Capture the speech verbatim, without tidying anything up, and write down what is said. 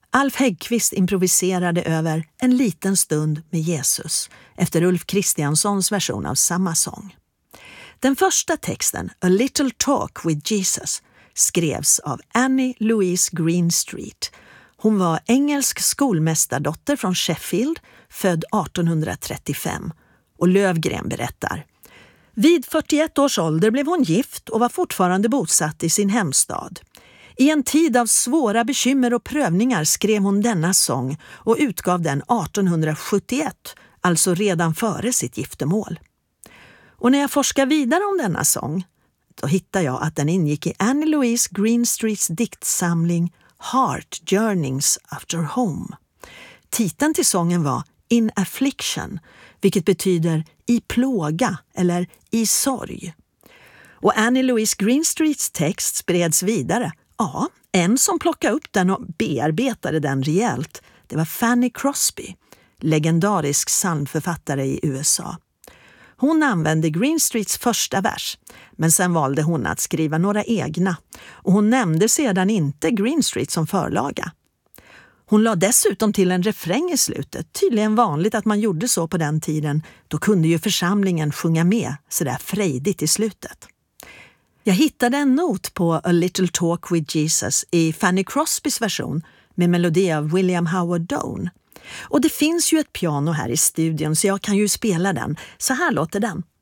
Alf Häggkvist improviserade över En liten stund med Jesus efter Ulf Kristianssons version av samma sång. Den första texten, A Little Talk with Jesus, skrevs av Annie Louise Greenstreet. Hon var engelsk skolmästardotter från Sheffield, född arton trettiofem. Och Lövgren berättar: vid fyrtioett års ålder blev hon gift och var fortfarande bosatt i sin hemstad. I en tid av svåra bekymmer och prövningar skrev hon denna sång och utgav den arton sjuttioett, alltså redan före sitt giftermål. Och när jag forskar vidare om denna sång, då hittar jag att den ingick i Annie Louise Greenstreets diktsamling Heart Journeyings After Home. Titeln till sången var In Affliction, vilket betyder i plåga eller i sorg. Och Annie Louise Greenstreets text spreds vidare. Ja, en som plockade upp den och bearbetade den rejält, det var Fanny Crosby, legendarisk psalmförfattare i U S A. Hon använde Greenstreets första vers, men sen valde hon att skriva några egna, och hon nämnde sedan inte Greenstreet som förlaga. Hon la dessutom till en refräng i slutet, tydligen vanligt att man gjorde så på den tiden, då kunde ju församlingen sjunga med så där frejdigt i slutet. Jag hittade en not på A Little Talk with Jesus i Fanny Crosbys version med melodi av William Howard Doane. Och det finns ju ett piano här i studion så jag kan ju spela den. Så här låter den.